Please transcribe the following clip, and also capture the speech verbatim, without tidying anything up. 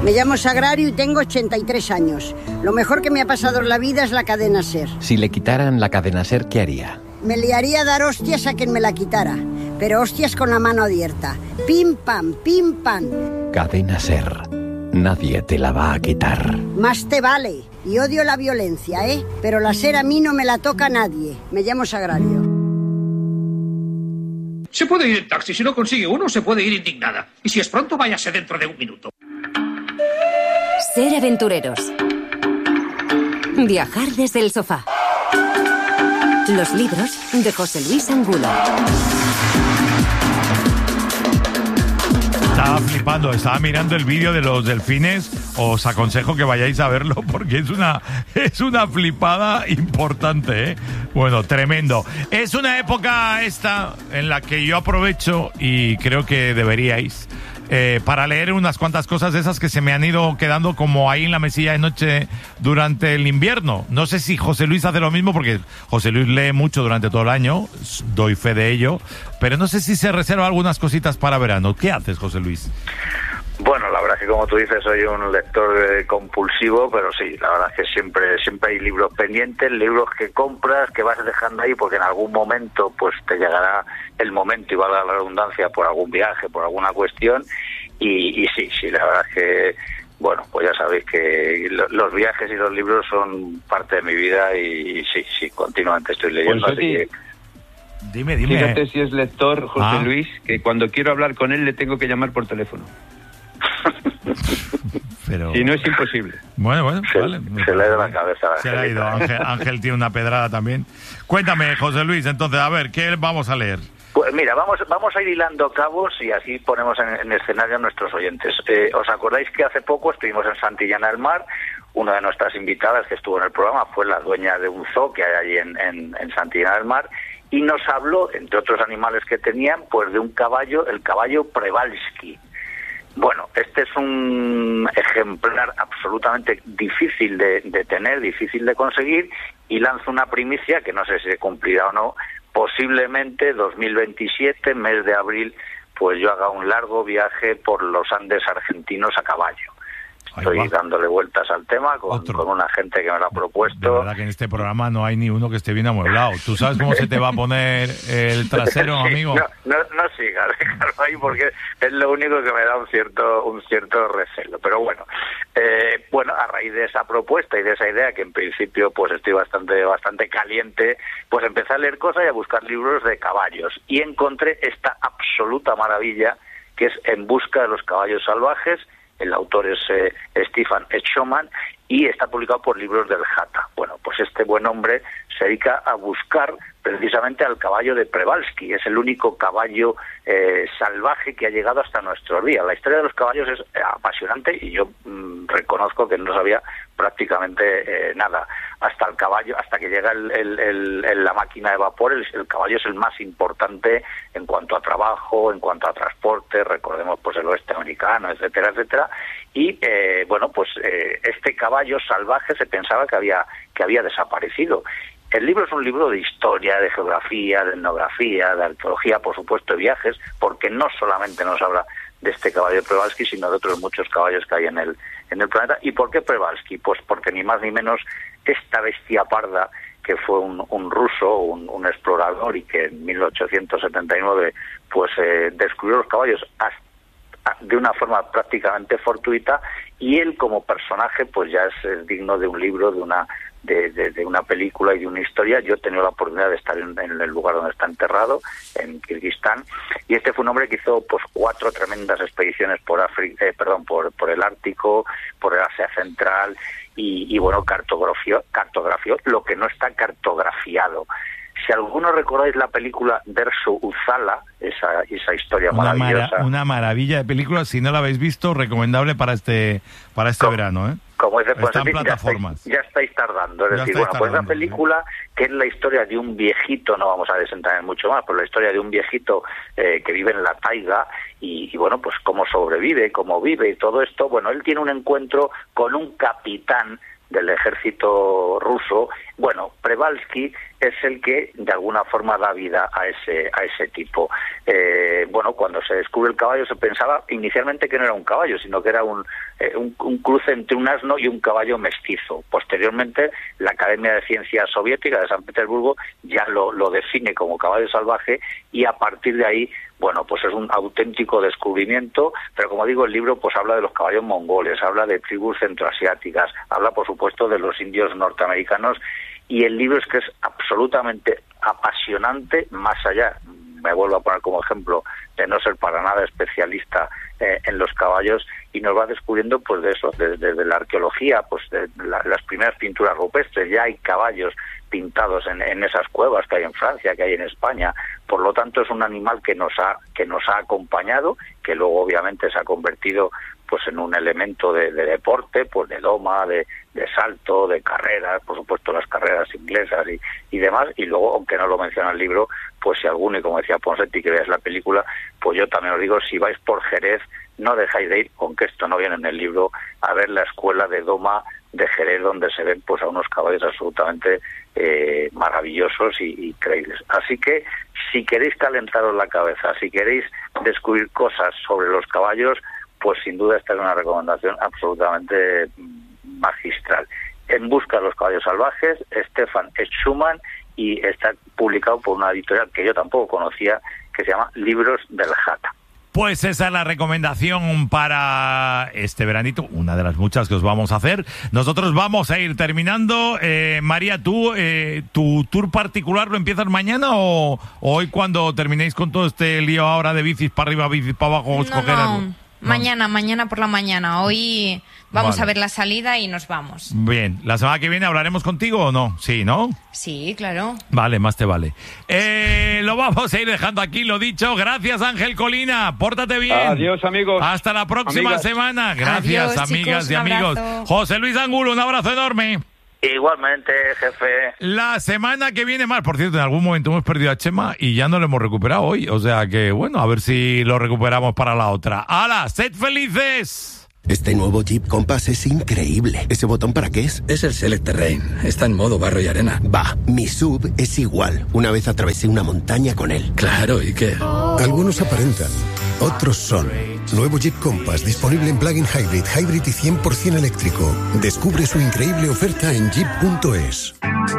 Me llamo Sagrario y tengo ochenta y tres años. Lo mejor que me ha pasado en la vida es la cadena SER. Si le quitaran la cadena SER, ¿qué haría? Me liaría a dar hostias a quien me la quitara. Pero hostias con la mano abierta. Pim, pam, pim, pam. Cadena SER. Nadie te la va a quitar. Más te vale. Y odio la violencia, ¿eh? Pero la SER a mí no me la toca nadie. Me llamo Sagrario. Se puede ir en taxi. Si no consigue uno, se puede ir indignada. Y si es pronto, váyase dentro de un minuto. Ser aventureros. Viajar desde el sofá. Los libros de José Luis Angulo. Estaba flipando, estaba mirando el vídeo de los delfines. Os aconsejo que vayáis a verlo porque es una, es una flipada importante, ¿eh? Bueno, tremendo. Es una época esta en la que yo aprovecho y creo que deberíais eh, para leer unas cuantas cosas de esas que se me han ido quedando como ahí en la mesilla de noche durante el invierno. No sé si José Luis hace lo mismo porque José Luis lee mucho durante todo el año, doy fe de ello, pero no sé si se reserva algunas cositas para verano. ¿Qué haces, José Luis? Bueno, la verdad es que como tú dices, soy un lector eh, compulsivo, pero sí, la verdad es que siempre siempre hay libros pendientes, libros que compras, que vas dejando ahí porque en algún momento pues te llegará el momento, y valga la redundancia, por algún viaje, por alguna cuestión, y, y sí, sí, la verdad es que, bueno, pues ya sabéis que lo, los viajes y los libros son parte de mi vida y, y sí, sí, continuamente estoy leyendo, pues, así sí. que... Dime, dime. Fíjate si es lector, José Ah. Luis, que cuando quiero hablar con él le tengo que llamar por teléfono. Pero... Si no, es imposible. Bueno, bueno, Se, vale. se le ha ido la cabeza. Se le ha ido. Ángel, Ángel tiene una pedrada también. Cuéntame, José Luis, entonces, a ver, ¿qué vamos a leer? Pues mira, vamos vamos a ir hilando cabos y así ponemos en, en escenario a nuestros oyentes. Eh, ¿Os acordáis que hace poco estuvimos en Santillana del Mar? Una de nuestras invitadas que estuvo en el programa fue la dueña de un zoo que hay allí en, en, en Santillana del Mar, y nos habló, entre otros animales que tenían, pues de un caballo, el caballo Przewalski. Bueno, este es un ejemplar absolutamente difícil de, de tener, difícil de conseguir, y lanzo una primicia que no sé si se cumplirá o no. Posiblemente dos mil veintisiete, mes de abril, pues yo haga un largo viaje por los Andes argentinos a caballo. Estoy dándole vueltas al tema con, con una gente que me lo ha propuesto. De verdad que en este programa no hay ni uno que esté bien amueblado. ¿Tú sabes cómo se te va a poner el trasero, Sí, amigo? No, no, no sigas, déjalo ahí porque es lo único que me da un cierto un cierto recelo. Pero bueno, eh, bueno, a raíz de esa propuesta y de esa idea, que en principio pues estoy bastante bastante caliente, pues empecé a leer cosas y a buscar libros de caballos. Y encontré esta absoluta maravilla que es En busca de los caballos salvajes. El autor es eh, Stefan Schumann y está publicado por Libros del Jata. Bueno, pues este buen hombre se dedica a buscar precisamente al caballo de Przewalski. Es el único caballo eh, salvaje que ha llegado hasta nuestros días. La historia de los caballos es eh, apasionante y yo mmm, reconozco que no sabía prácticamente eh, nada. Hasta el caballo, hasta que llega el, el, el, el, la máquina de vapor, el, el caballo es el más importante en cuanto a trabajo, en cuanto a transporte, recordemos pues el oeste americano, etcétera, etcétera. Y eh, bueno, pues eh, este caballo salvaje se pensaba que había que había desaparecido. El libro es un libro de historia, de geografía, de etnografía, de arqueología, por supuesto, de viajes, porque no solamente nos habla de este caballo de Przewalski, sino de otros muchos caballos que hay en el en el planeta. ¿Y por qué Przewalski? Pues porque ni más ni menos esta bestia parda, que fue un, un ruso, un, un explorador, y que en mil ochocientos setenta y nueve pues eh, descubrió los caballos hasta de una forma prácticamente fortuita, y él como personaje pues ya es, es digno de un libro, de una de, de, de una película y de una historia. Yo he tenido la oportunidad de estar en, en el lugar donde está enterrado, en Kirguistán, y este fue un hombre que hizo pues cuatro tremendas expediciones por África, eh, perdón, por por el Ártico, por el Asia Central, y, y bueno, cartografió, cartografió lo que no está cartografiado. Si alguno recordáis la película Verso Uzala, esa esa historia una maravillosa. Mara, una maravilla de película, si no la habéis visto, recomendable para este para este como, verano, ¿eh? Como dice, pues, está en ya plataformas. Estáis, ya estáis tardando. Es ya decir, bueno, pues la tardando, película, ¿sí? Que es la historia de un viejito, no vamos a desentrañar mucho más, pero la historia de un viejito eh, que vive en la taiga y, y, bueno, pues cómo sobrevive, cómo vive y todo esto. Bueno, él tiene un encuentro con un capitán del ejército ruso. Bueno, Przewalski es el que de alguna forma da vida a ese a ese tipo. Eh, bueno, cuando se descubre el caballo se pensaba inicialmente que no era un caballo, sino que era un, eh, un, un cruce entre un asno y un caballo mestizo. Posteriormente, la Academia de Ciencias Soviética de San Petersburgo ya lo, lo define como caballo salvaje, y a partir de ahí, bueno, pues es un auténtico descubrimiento. Pero como digo, el libro pues habla de los caballos mongoles, habla de tribus centroasiáticas, habla por supuesto de los indios norteamericanos, y el libro es que es absolutamente apasionante, más allá, me vuelvo a poner como ejemplo, de no ser para nada especialista eh, en los caballos, y nos va descubriendo pues de eso, desde de, de la arqueología, pues de la, las primeras pinturas rupestres, ya hay caballos pintados en, en esas cuevas que hay en Francia, que hay en España. Por lo tanto, es un animal que nos ha que nos ha acompañado, que luego obviamente se ha convertido pues en un elemento de, de deporte, pues de doma, de, de salto, de carreras, por supuesto las carreras inglesas y, y demás. Y luego, aunque no lo menciona el libro, pues si alguno, y como decía Ponseti, que veas la película, pues yo también os digo, si vais por Jerez, no dejáis de ir, aunque esto no viene en el libro, a ver la escuela de doma de Jerez, donde se ven pues a unos caballos absolutamente eh, maravillosos y, y creíbles. Así que, si queréis calentaros la cabeza, si queréis descubrir cosas sobre los caballos, pues sin duda esta es una recomendación absolutamente magistral. En busca de los caballos salvajes, Stefan Schumann, y está publicado por una editorial que yo tampoco conocía, que se llama Libros del Jata. Pues esa es la recomendación para este veranito, una de las muchas que os vamos a hacer. Nosotros vamos a ir terminando. Eh, María, ¿tú eh, tu tour particular lo empiezas mañana o, o hoy, cuando terminéis con todo este lío ahora de bicis para arriba, bicis para abajo, os No, coger no. algo? Mañana, mañana por la mañana. Hoy vamos Vale. a ver la salida y nos vamos. Bien, ¿la semana que viene hablaremos contigo o no? Sí, ¿no? Sí, claro. Vale, más te vale. Eh, lo vamos a ir dejando aquí, lo dicho. Gracias, Ángel Colina. Pórtate bien. Adiós, amigos. Hasta la próxima Amigas. semana. Gracias, Adiós, amigas chicos, y un amigos. abrazo. José Luis Angulo, un abrazo enorme. Igualmente, jefe. La semana que viene más. Por cierto, en algún momento hemos perdido a Chema y ya no lo hemos recuperado hoy. O sea que, bueno, a ver si lo recuperamos para la otra. ¡Hala! ¡Sed felices! Este nuevo Jeep Compass es increíble. ¿Ese botón para qué es? Es el Select Terrain. Está en modo barro y arena. Va, mi sub es igual. Una vez atravesé una montaña con él. Claro, ¿y qué? Algunos aparentan, otros son. Nuevo Jeep Compass, disponible en plug-in hybrid, hybrid y cien por ciento eléctrico. Descubre su increíble oferta en jeep punto es.